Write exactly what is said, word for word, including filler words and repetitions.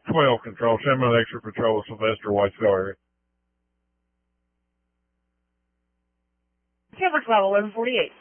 twelve Control, send me an extra patrol with Sylvester Whitesville area. Denver twelve, eleven forty-eight.